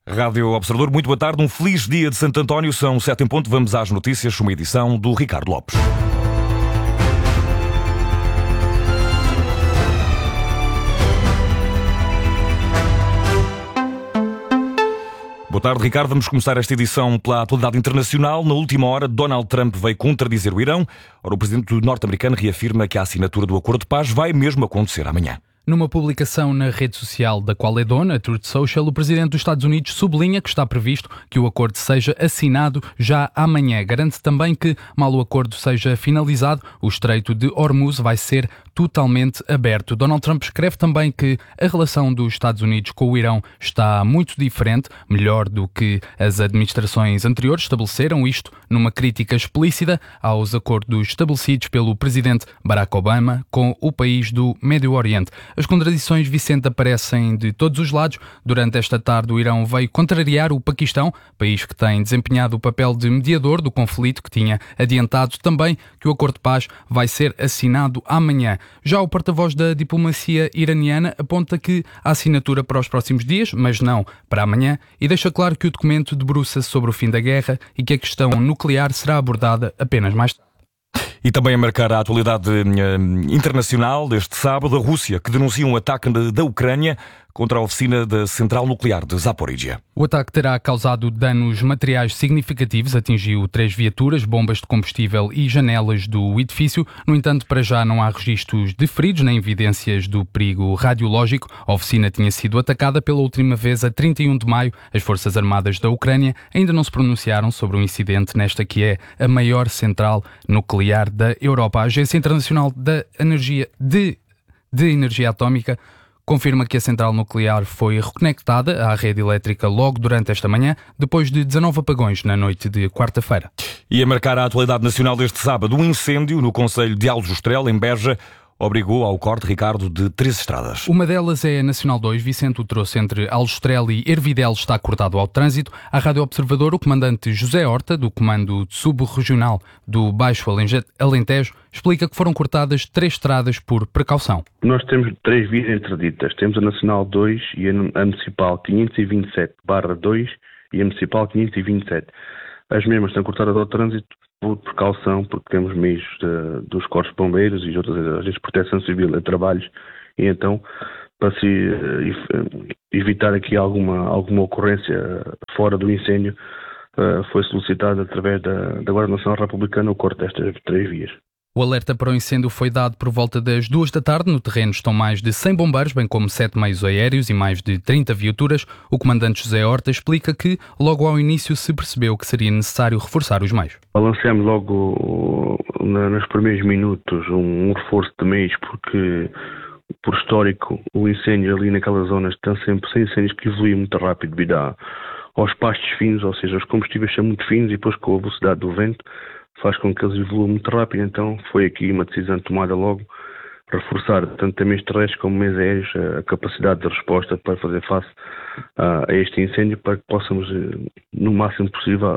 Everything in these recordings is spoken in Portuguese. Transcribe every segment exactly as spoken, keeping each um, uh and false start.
Rádio Observador, muito boa tarde, um feliz dia de Santo António, são sete em ponto, vamos às notícias, uma edição do Ricardo Lopes. Boa tarde, Ricardo. Vamos começar esta edição pela atualidade internacional. Na última hora, Donald Trump veio contradizer o Irão. Ora, o presidente norte-americano reafirma que a assinatura do acordo de paz vai mesmo acontecer amanhã. Numa publicação na rede social da qual é dona, a Truth Social, o presidente dos Estados Unidos sublinha que está previsto que o acordo seja assinado já amanhã. Garante também que, mal o acordo seja finalizado, o Estreito de Hormuz vai ser totalmente aberto. Donald Trump escreve também que a relação dos Estados Unidos com o Irão está muito diferente, melhor do que as administrações anteriores estabeleceram, isto numa crítica explícita aos acordos estabelecidos pelo presidente Barack Obama com o país do Médio Oriente. As contradições, Vicente, aparecem de todos os lados. Durante esta tarde, o Irão veio contrariar o Paquistão, país que tem desempenhado o papel de mediador do conflito, que tinha adiantado também que o acordo de paz vai ser assinado amanhã. Já o porta-voz da diplomacia iraniana aponta que a assinatura para os próximos dias, mas não para amanhã, e deixa claro que o documento debruça-se sobre o fim da guerra e que a questão nuclear será abordada apenas mais tarde. E também a marcar a atualidade uh, internacional deste sábado, a Rússia, que denuncia um ataque da Ucrânia contra a oficina da central nuclear de Zaporizhia. O ataque terá causado danos materiais significativos, atingiu três viaturas, bombas de combustível e janelas do edifício. No entanto, para já não há registros de feridos nem evidências do perigo radiológico. A oficina tinha sido atacada pela última vez a trinta e um de maio. As Forças Armadas da Ucrânia ainda não se pronunciaram sobre o incidente nesta que é a maior central nuclear da Europa. A Agência Internacional da Energia de, de Energia Atómica confirma que a central nuclear foi reconectada à rede elétrica logo durante esta manhã, depois de dezanove apagões na noite de quarta-feira. E a marcar a atualidade nacional deste sábado, um incêndio no concelho de Aljustrel, em Beja, obrigou ao corte, Ricardo, de três estradas. Uma delas é a Nacional dois. Vicente, o troço entre Aljustrel e Ervidel está cortado ao trânsito. À Rádio Observador, o comandante José Horta, do Comando Subregional do Baixo Alentejo, explica que foram cortadas três estradas por precaução. Nós temos três vias interditas. Temos a Nacional dois e a Municipal quinhentos e vinte e sete barra dois e a Municipal quinhentos e vinte e sete. As mesmas estão cortadas ao trânsito por precaução, porque temos meios de, dos corpos de bombeiros e outras agências de proteção civil a trabalhos, e então, para se uh, evitar aqui alguma, alguma ocorrência fora do incêndio, uh, foi solicitado através da, da Guarda Nacional Republicana o corte destas três vias. O alerta para o incêndio foi dado por volta das duas da tarde. No terreno estão mais de cem bombeiros, bem como sete meios aéreos e mais de trinta viaturas. O comandante José Horta explica que, logo ao início, se percebeu que seria necessário reforçar os meios. Balanceamos logo, na, nos primeiros minutos, um, um reforço de meios, porque, por histórico, o incêndio ali naquelas zonas estão sempre sem incêndios que evoluem muito rápido devido a, aos pastos finos, ou seja, os combustíveis são muito finos e depois com a velocidade do vento faz com que eles evoluam muito rápido. Então foi aqui uma decisão tomada logo, reforçar tanto a meios terrestres como meios aéreos a capacidade de resposta para fazer face a, a este incêndio, para que possamos, no máximo possível,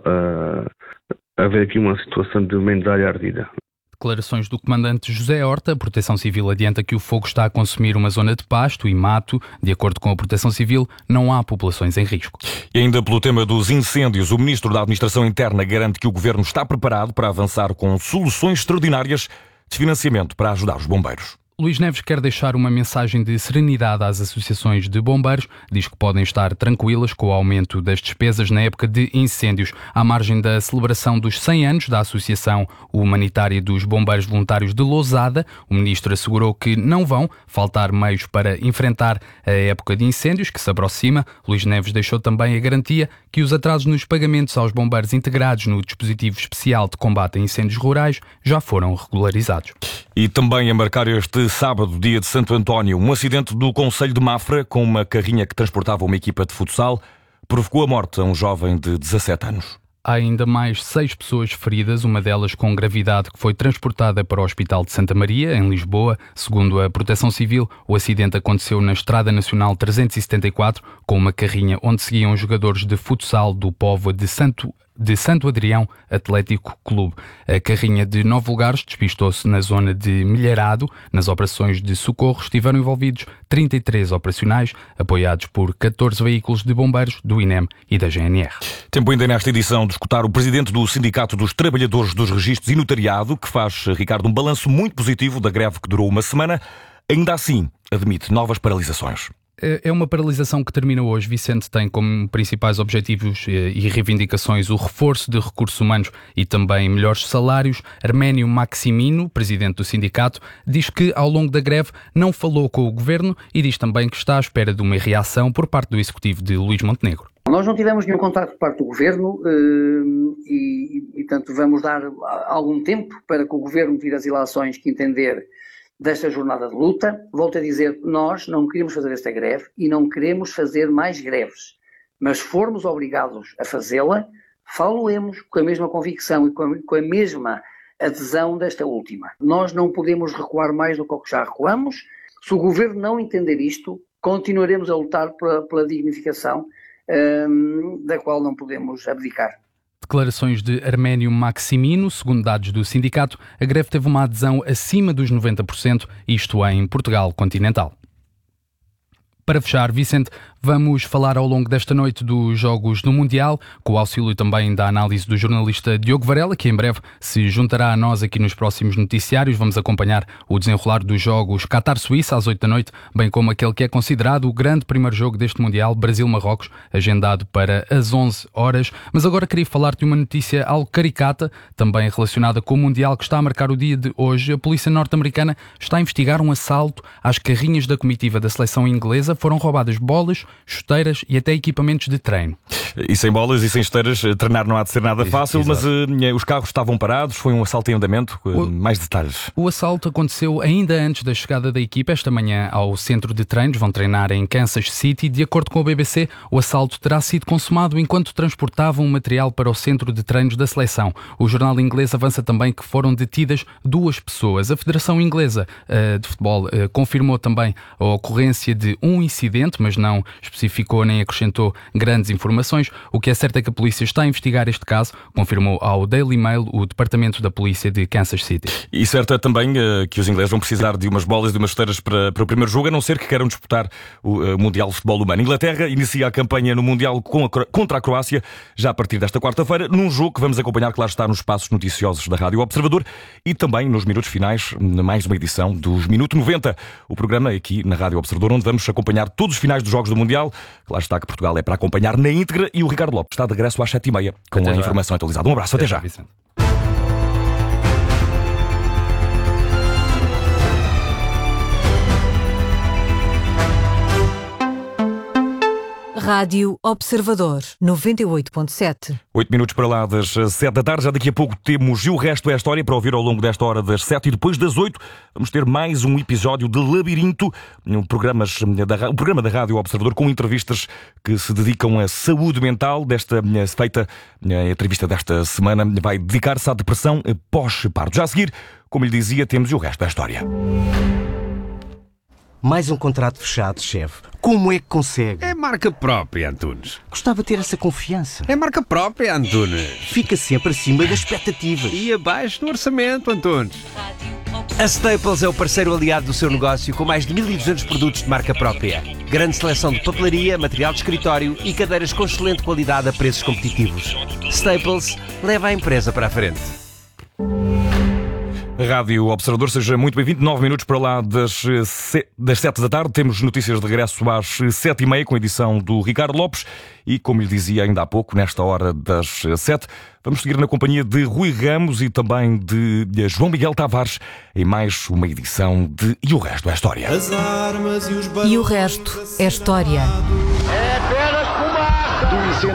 a, haver aqui uma situação de menos área ardida. Declarações do comandante José Horta. A Proteção Civil adianta que o fogo está a consumir uma zona de pasto e mato. De acordo com a Proteção Civil, não há populações em risco. E ainda pelo tema dos incêndios, o Ministro da Administração Interna garante que o Governo está preparado para avançar com soluções extraordinárias de financiamento para ajudar os bombeiros. Luís Neves quer deixar uma mensagem de serenidade às associações de bombeiros. Diz que podem estar tranquilas com o aumento das despesas na época de incêndios. À margem da celebração dos cem anos da Associação Humanitária dos Bombeiros Voluntários de Lousada, o ministro assegurou que não vão faltar meios para enfrentar a época de incêndios que se aproxima. Luís Neves deixou também a garantia que os atrasos nos pagamentos aos bombeiros integrados no dispositivo especial de combate a incêndios rurais já foram regularizados. E também a marcar este sábado, dia de Santo António, um acidente do concelho de Mafra com uma carrinha que transportava uma equipa de futsal provocou a morte a um jovem de dezassete anos. Há ainda mais seis pessoas feridas, uma delas com gravidade, que foi transportada para o Hospital de Santa Maria, em Lisboa. Segundo a Proteção Civil, o acidente aconteceu na Estrada Nacional trezentos e setenta e quatro, com uma carrinha onde seguiam jogadores de futsal do povo de Santo de Santo Adrião Atlético Clube. A carrinha de nove lugares despistou-se na zona de Milharado. Nas operações de socorro estiveram envolvidos trinta e três operacionais, apoiados por catorze veículos de bombeiros do I N E M e da G N R. Tempo ainda nesta edição de escutar o presidente do Sindicato dos Trabalhadores dos Registros e Notariado, que faz, Ricardo, um balanço muito positivo da greve que durou uma semana. Ainda assim, admite novas paralisações. É uma paralisação que termina hoje. Vicente tem como principais objetivos e reivindicações o reforço de recursos humanos e também melhores salários. Arménio Maximino, presidente do sindicato, diz que ao longo da greve não falou com o governo e diz também que está à espera de uma reação por parte do executivo de Luís Montenegro. Nós não tivemos nenhum contacto por parte do governo e, e, portanto, vamos dar algum tempo para que o governo tire as ilações que entender desta jornada de luta. Volto a dizer, nós não queremos fazer esta greve e não queremos fazer mais greves, mas se formos obrigados a fazê-la, falo-emos com a mesma convicção e com a, com a mesma adesão desta última. Nós não podemos recuar mais do que o que já recuamos. Se o governo não entender isto, continuaremos a lutar pela, pela dignificação hum, da qual não podemos abdicar. Declarações de Arménio Maximino. Segundo dados do sindicato, a greve teve uma adesão acima dos noventa por cento, isto em Portugal continental. Para fechar, Vicente, vamos falar ao longo desta noite dos Jogos do Mundial, com o auxílio também da análise do jornalista Diogo Varela, que em breve se juntará a nós aqui nos próximos noticiários. Vamos acompanhar o desenrolar dos Jogos Qatar-Suíça às oito da noite, bem como aquele que é considerado o grande primeiro jogo deste Mundial, Brasil-Marrocos, agendado para as onze horas. Mas agora queria falar-te de uma notícia algo caricata, também relacionada com o Mundial, que está a marcar o dia de hoje. A polícia norte-americana está a investigar um assalto às carrinhas da comitiva da seleção inglesa. Foram roubadas bolas, chuteiras e até equipamentos de treino. E sem bolas e sem chuteiras, treinar não há de ser nada fácil, Exato. mas uh, os carros estavam parados, foi um assalto em andamento. Uh, o, mais detalhes. O assalto aconteceu ainda antes da chegada da equipa esta manhã ao centro de treinos. Vão treinar em Kansas City. De acordo com a B B C, o assalto terá sido consumado enquanto transportavam um material para o centro de treinos da seleção. O jornal inglês avança também que foram detidas duas pessoas. A Federação Inglesa uh, de Futebol uh, confirmou também a ocorrência de um incidente, mas não especificou nem acrescentou grandes informações. O que é certo é que a polícia está a investigar este caso, confirmou ao Daily Mail o departamento da polícia de Kansas City. E certo é também uh, que os ingleses vão precisar de umas bolas e de umas chuteiras para, para o primeiro jogo, a não ser que queiram disputar o uh, Mundial de Futebol Humano. A Inglaterra inicia a campanha no Mundial com a, contra a Croácia já a partir desta quarta-feira, num jogo que vamos acompanhar, que lá está nos espaços noticiosos da Rádio Observador e também nos minutos finais, mais uma edição dos Minuto noventa, o programa aqui na Rádio Observador, onde vamos acompanhar todos os finais dos Jogos do Mundial. Lá está que Portugal é para acompanhar na íntegra e o Ricardo Lopes está de regresso às sete e meia com até a já. Informação atualizada. Um abraço, até, até já. já Rádio Observador, noventa e oito ponto sete. Oito minutos para lá das sete da tarde. Já daqui a pouco temos E o Resto é a História para ouvir ao longo desta hora das sete, e depois das oito vamos ter mais um episódio de Labirinto, um, programas da, um programa da Rádio Observador com entrevistas que se dedicam à saúde mental. Desta feita, a entrevista desta semana vai dedicar-se à depressão pós-parto. Já a seguir, como lhe dizia, temos E o Resto é a História. Mais um contrato fechado, chefe. Como é que consegue? É marca própria, Antunes. Gostava de ter essa confiança. É marca própria, Antunes. Fica sempre acima das expectativas. E abaixo do orçamento, Antunes. A Staples é o parceiro aliado do seu negócio, com mais de mil e duzentos produtos de marca própria. Grande seleção de papelaria, material de escritório e cadeiras com excelente qualidade a preços competitivos. Staples leva a empresa para a frente. Rádio Observador, seja muito bem-vindo. Nove minutos para lá das, das sete da tarde. Temos notícias de regresso às sete e meia com a edição do Ricardo Lopes. E, como lhe dizia ainda há pouco, nesta hora das sete, vamos seguir na companhia de Rui Ramos e também de João Miguel Tavares em mais uma edição de E o Resto é História. E o Resto é História. É apenas fumaça! Do incêndio